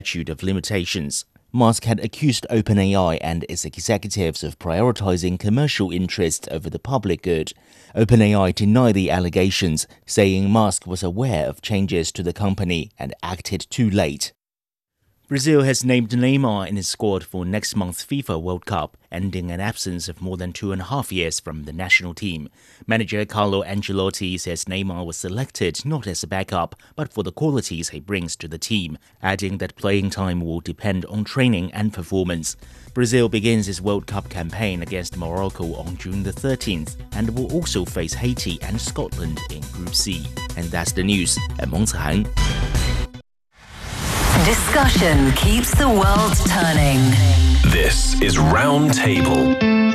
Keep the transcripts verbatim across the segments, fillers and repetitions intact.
statute of limitations. Musk had accused OpenAI and its executives of prioritizing commercial interests over the public good. OpenAI denied the allegations, saying Musk was aware of changes to the company and acted too late. Brazil has named Neymar in its squad for next month's FIFA World Cup, ending an absence of more than two and a half years from the national team. Manager Carlo Ancelotti says Neymar was selected not as a backup, but for the qualities he brings to the team, adding that playing time will depend on training and performance. Brazil begins its World Cup campaign against Morocco on June the thirteenth and will also face Haiti and Scotland in Group C. And that's the news. I'm Meng Chan. Discussion keeps the world turning. This is Roundtable.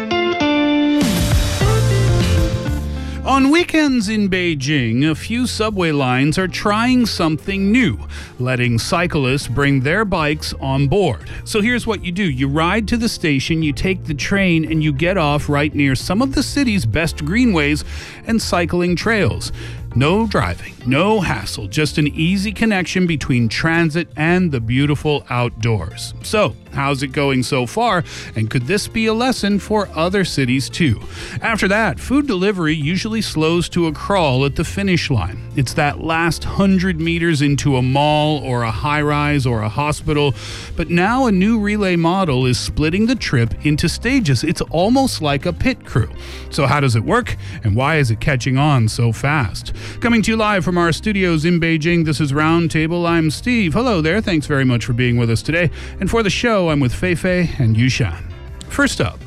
On weekends in Beijing, a few subway lines are trying something new, letting cyclists bring their bikes on board. So here's what you do. You ride to the station, you take the train, and you get off right near some of the city's best greenways and cycling trails. No driving, no hassle, just an easy connection between transit and the beautiful outdoors. So, how's it going so far? And could this be a lesson for other cities too? After that, food delivery usually slows to a crawl at the finish line. It's that last hundred meters into a mall or a high-rise or a hospital. But now a new relay model is splitting the trip into stages. It's almost like a pit crew. So how does it work? And why is it catching on so fast? Coming to you live from our studios in Beijing, this is Roundtable. I'm Steve. Hello there. Thanks very much for being with us today. And for the show, I'm with Fei Fei and Yushan. First up,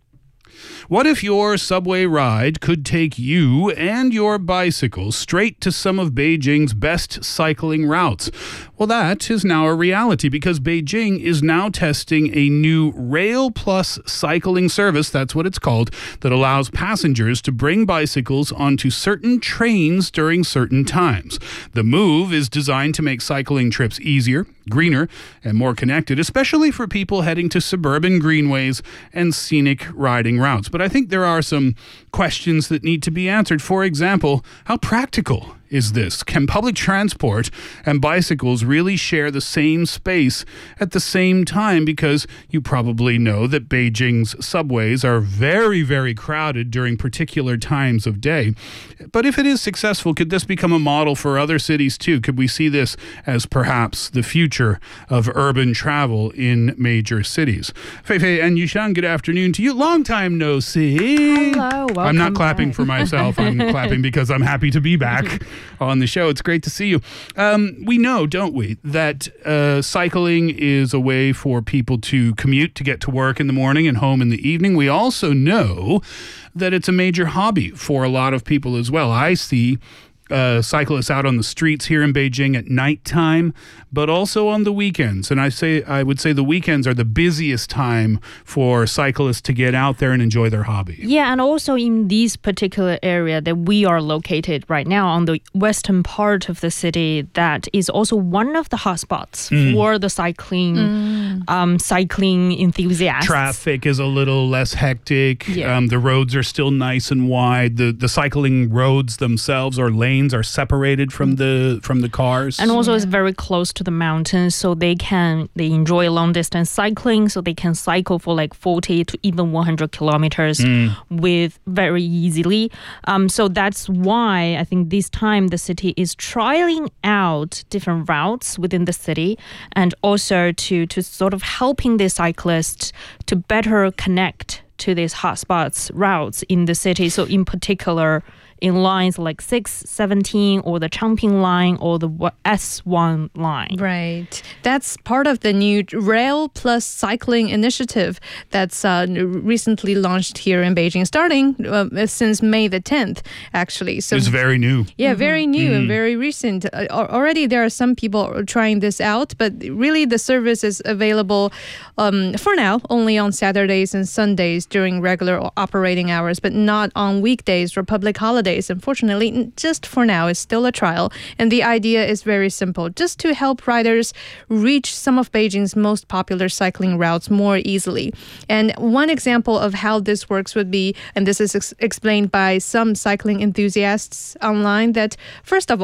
what if your subway ride could take you and your bicycle straight to some of Beijing's best cycling routes? Well, that is now a reality because Beijing is now testing a new Rail Plus cycling service, that's what it's called, that allows passengers to bring bicycles onto certain trains during certain times. The move is designed to make cycling trips easier, greener, and more connected, especially for people heading to suburban greenways and scenic riding routes. But I think there are some questions that need to be answered. For example, how practical is this? Can public transport and bicycles really share the same space at the same time? Because you probably know that Beijing's subways are very, very crowded during particular times of day. But if it is successful, could this become a model for other cities too? Could we see this as perhaps the future of urban travel in major cities? Fei Fei and Yushan, good afternoon to you. Long time no see. Hello, welcome I'm not clapping back. for myself. I'm clapping because I'm happy to be back on the show. It's great to see you. Um, we know, don't we, that uh, cycling is a way for people to commute, to get to work in the morning and home in the evening. We also know that it's a major hobby for a lot of people as well. I see Uh, cyclists out on the streets here in Beijing at nighttime, but also on the weekends. And I say I would say the weekends are the busiest time for cyclists to get out there and enjoy their hobby. Yeah, and also in this particular area that we are located right now on the western part of the city, that is also one of the hotspots mm. for the cycling mm. um, cycling enthusiasts. Traffic is a little less hectic. Yeah. Um, the roads are still nice and wide. The the cycling roads themselves or lanes are separated from the from the cars, and also it's very close to the mountains, so they can they enjoy long distance cycling, so they can cycle for like forty to even one hundred kilometers mm. with very easily. Um, so that's why I think this time the city is trialing out different routes within the city, and also to to sort of helping the cyclists to better connect to these hotspots routes in the city. So in particular, in lines like six, seventeen, or the Changping line, or the S one line. Right. That's part of the new Rail Plus cycling initiative that's uh, recently launched here in Beijing, starting uh, since May the tenth, actually. So it's very new. Yeah, mm-hmm. very new mm-hmm. and very recent. Uh, already there are some people trying this out, but really the service is available um, for now only on Saturdays and Sundays during regular operating hours, but not on weekdays or public holidays. Unfortunately, just for now, it's still a trial. And the idea is very simple, just to help riders reach some of Beijing's most popular cycling routes more easily. And one example of how this works would be, and this is ex- explained by some cycling enthusiasts online, that first of all,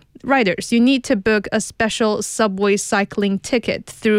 riders, you need to book a special subway cycling ticket through